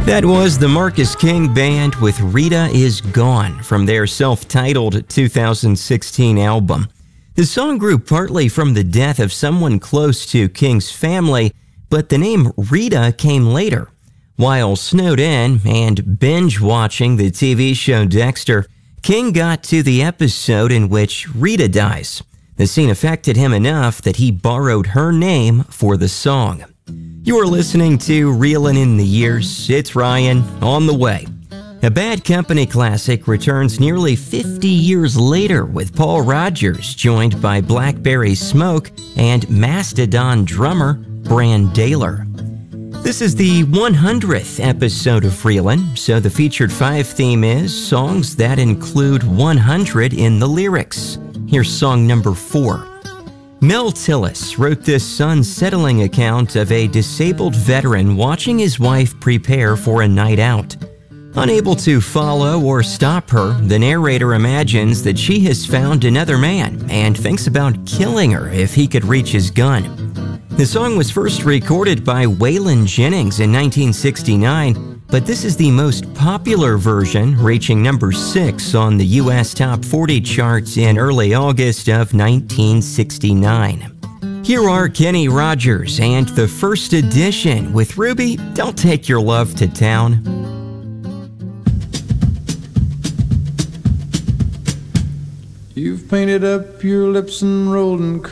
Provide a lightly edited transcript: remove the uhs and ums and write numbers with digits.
That was the Marcus King Band with Rita Is Gone from their self-titled 2016 album. The song grew partly from the death of someone close to King's family, but the name Rita came later. While snowed in and binge-watching the TV show Dexter, King got to the episode in which Rita dies. The scene affected him enough that he borrowed her name for the song. You are listening to Reelin' in the Years. It's Ryan on the way. A Bad Company classic returns nearly 50 years later with Paul Rodgers joined by Blackberry Smoke and Mastodon drummer Brann Dailor. This is the 100th episode of Reelin', so the featured 5 theme is songs that include 100 in the lyrics. Here's song number 4. Mel Tillis wrote this unsettling account of a disabled veteran watching his wife prepare for a night out. Unable to follow or stop her, the narrator imagines that she has found another man and thinks about killing her if he could reach his gun. The song was first recorded by Waylon Jennings in 1969, but this is the most popular version, reaching number 6 on the U.S. Top 40 charts in early August of 1969. Here are Kenny Rogers and the First Edition with Ruby, Don't Take Your Love to Town. You've painted up your lips and rolled and